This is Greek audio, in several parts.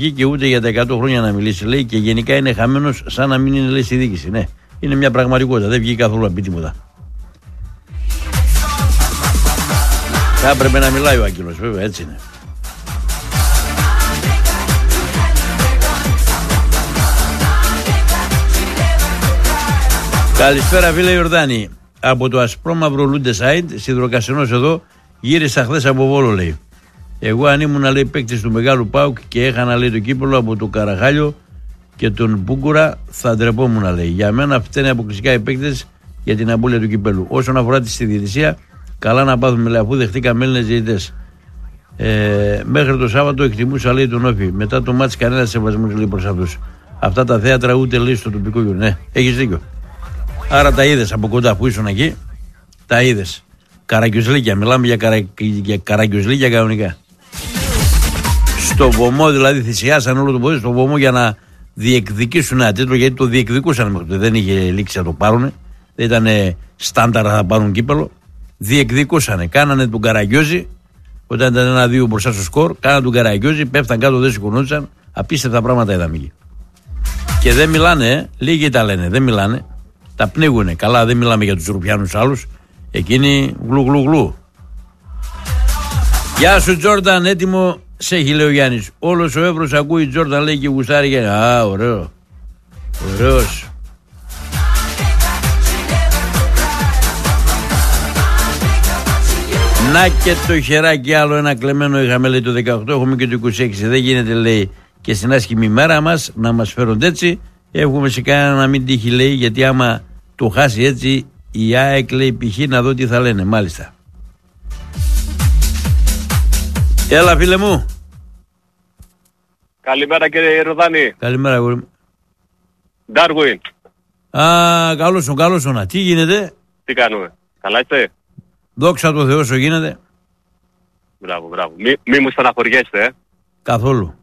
Και ούτε για τα 100 χρόνια να μιλήσει, λέει, και γενικά είναι χαμένος σαν να μην είναι, λέει, στη διοίκηση. Ναι, είναι μια πραγματικότητα. Δεν βγήκε καθόλου να πει τίποτα. Θα έπρεπε να μιλάει ο Άγγελος, βέβαια, έτσι είναι. Καλησπέρα, φίλε Ιορδάνη. Από το ασπρόμαυρο Λούντεσάιντ, Σιδροκασινός εδώ, γύρισα χθες από Βόλο, λέει. Εγώ αν ήμουν, λέει, παίκτης του Μεγάλου ΠΑΟΚ και έχανα, λέει, το κύπελλο από τον Καραχάλιο και τον Μπούγκουρα, θα ντρεπόμουν, λέει. Για μένα φταίνε αποκλειστικά οι παίκτες για την απώλεια του κυπέλλου. Όσον αφορά τη διαιτησία, καλά να πάθουμε, λέει, αφού δεχτήκαμε Έλληνες διαιτητές. Μέχρι το Σάββατο εκτιμούσα, λέει, τον Όφη. Μετά το μάτς κανένα σεβασμός, λέει, προς αυτούς. Αυτά τα θέατρα ούτε, λέει, στο τοπικό γιο. Ναι, έχεις δίκιο. Άρα τα είδες από κοντά που ήσουν εκεί, τα είδες. Καραγκιουζλίκια, μιλάμε για καραγκιουζλίκια κανονικά. Στο βωμό δηλαδή θυσιάσαν όλο το πόδι στο βωμό για να διεκδικήσουν ένα τίτλο, γιατί το διεκδικούσαν μέχρι τότε. Δεν είχε λήξει να το πάρουν. Δεν ήταν στάνταρα να πάρουν κύπελο. Διεκδικούσαν. Κάνανε τον Καραγκιόζη, όταν ήταν 1-2 μπροστά στο σκορ, κάνανε τον Καραγκιόζη, πέφταν κάτω, δεν σηκωνόντουσαν. Απίστευτα πράγματα είδαμε εκεί. Και δεν μιλάνε, λίγοι τα λένε, δεν μιλάνε. Τα πνίγουνε. Καλά, δεν μιλάμε για τους Ρουπιάνους άλλους. Εκείνοι γλου. Γεια σου, Τζόρνταν, έτοιμο σε έχει, λέει ο Γιάννης. Όλος ο Εύρος ακούει Τζόρνταν, λέει, και γουστάρει. Και... Α, ωραίο. Ωραίος. Να και το χεράκι, άλλο ένα κλεμμένο είχαμε, λέει, το 18, έχουμε και το 26. Δεν γίνεται, λέει, και στην άσχημη μέρα μας να μας φέρονται έτσι. Έχουμε σε κανένα να μην τύχει, λέει, γιατί άμα το χάσει έτσι η ΑΕΚ, λέει, π.χ. να δω τι θα λένε. Μάλιστα. Έλα, φίλε μου. Καλημέρα, κύριε Ροδάνη. Καλημέρα, γόρι μου. Ντάρουιν. Α, καλώς όνα. Τι γίνεται? Τι κάνουμε? Καλά είστε? Δόξα τω Θεώ, όσο γίνεται. Μπράβο. Μη μου στεναχωριέστε, Καθόλου.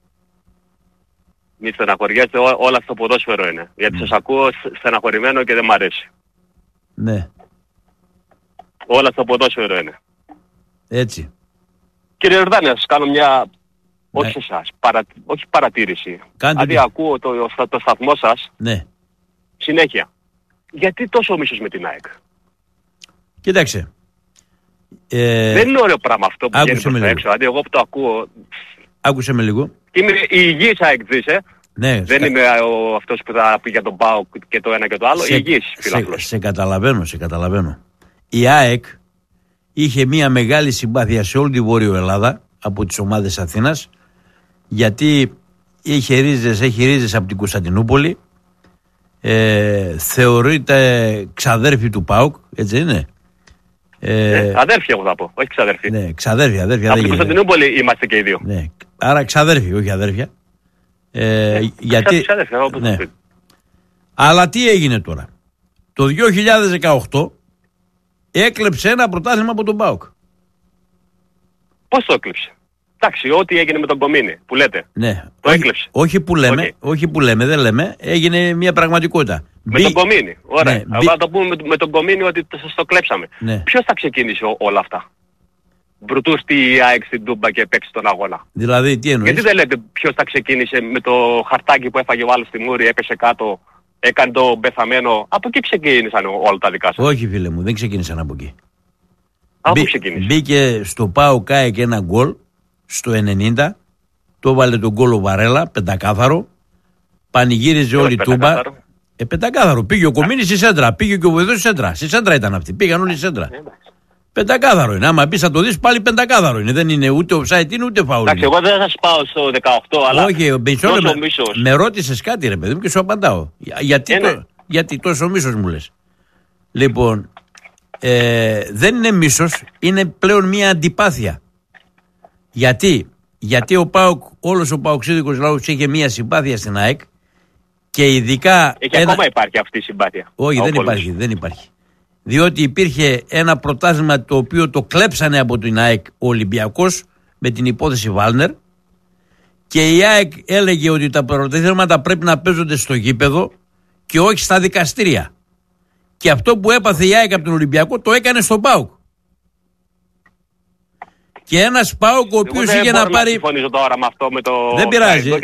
Μη στεναχωριέστε, όλα στο ποδόσφαιρο είναι. Γιατί σας ακούω στεναχωρημένο και δεν μ' αρέσει. Ναι. Όλα στο ποδόσφαιρο είναι. Έτσι. Κύριε Ροδάνη, να σας κάνω μια... Όχι σε εσάς, όχι παρατήρηση. Δηλαδή ακούω το σταθμό σας, ναι, συνέχεια. Γιατί τόσο μίσος με την ΑΕΚ? Κοίταξε. Δεν είναι ωραίο πράγμα αυτό που βγαίνει προς τα έξω. Δηλαδή εγώ που το ακούω... Άκουσε με λίγο. Είμαι υγιής AEKτζής, ναι, δεν είμαι αυτός που θα πει για τον ΠΑΟΚ και το ένα και το άλλο. Υγιής φιλάθλος. Σε καταλαβαίνω. Η ΑΕΚ είχε μια μεγάλη συμπάθεια σε όλη τη Βόρειο Ελλάδα από τις ομάδες Αθήνας, γιατί έχει ρίζες από την Κωνσταντινούπολη, θεωρείται ξαδέρφη του ΠΑΟΚ, έτσι είναι? Αδέρφια εγώ θα πω, όχι ξαδέρφη. Ναι, ξαδέρφια. Από την Κωνσταντινούπολη είμαστε και οι δύο. Ναι, άρα ξαδέρφη, όχι αδέρφια. Γιατί... Ξαδέρφια, όπως ναι. Αλλά τι έγινε τώρα? Το 2018 έκλεψε ένα πρωτάθλημα από τον ΠΑΟΚ. Πώς το έκλεψε? Εντάξει, ό,τι έγινε με τον Κομίνη που λέτε. Ναι. Το έκλεψε. Όχι που λέμε, δεν λέμε. Έγινε μια πραγματικότητα. Με τον Κομίνη. Ωραία. Ναι. Θα το πούμε με τον Κομίνη ότι σας το κλέψαμε. Ναι. Ποιος θα ξεκίνησε όλα αυτά? Μπρουτούστη η ΑΕΚ στην Τούμπα και παίξει τον αγώνα. Δηλαδή, τι εννοείς? Γιατί δεν λέτε ποιος θα ξεκίνησε με το χαρτάκι που έφαγε ο άλλος στη μούρη, έπεσε κάτω, έκανε το πεθαμένο? Από εκεί ξεκίνησαν όλα τα δικά σας. Όχι, φίλε μου, δεν ξεκίνησαν από εκεί. Από πού ξεκίνησε? Μπήκε στο ΠΑΟΚ ΑΕΚ ένα γκολ στο 90, το έβαλε τον γκολ ο Βαρέλα, πεντακάθαρο, πανηγύριζε όλη η Τούμπα. Πεντακάθαρο. Πήγε ο Κομίνης στη σέντρα, πήγε και ο βοηθός στη σέντρα. Στη σέντρα ήταν αυτή, πήγαν όλοι στη σέντρα. Πεντακάθαρο είναι. Άμα μπεις να το δεις, πάλι πεντακάθαρο είναι. Δεν είναι ούτε offside, είναι ούτε φάουλ. Εντάξει, εγώ δεν θα σας πάω στο 18, αλλά. Όχι, με ρώτησες κάτι, ρε παιδί μου, και σου απαντάω. Γιατί τόσο μίσος μου λες? Λοιπόν, δεν είναι μίσος, είναι πλέον μια αντιπάθεια. Γιατί ο ΠΑΟΚ, όλος ο παοξίδικος λαός είχε μια συμπάθεια στην ΑΕΚ και ειδικά. Ακόμα υπάρχει αυτή η συμπάθεια? Όχι, δεν υπάρχει. Διότι υπήρχε ένα πρωτάθλημα το οποίο το κλέψανε από την ΑΕΚ ο Ολυμπιακός με την υπόθεση Βάλνερ και η ΑΕΚ έλεγε ότι τα πρωταθλήματα πρέπει να παίζονται στο γήπεδο και όχι στα δικαστήρια. Και αυτό που έπαθε η ΑΕΚ από τον Ολυμπιακό το έκανε στον ΠΑΟΚ. Και ένας ΠΑΟΚ ο οποίος είχε να πάρει. Δεν συμφωνήσω τώρα με αυτό με το. Δεν πειράζει.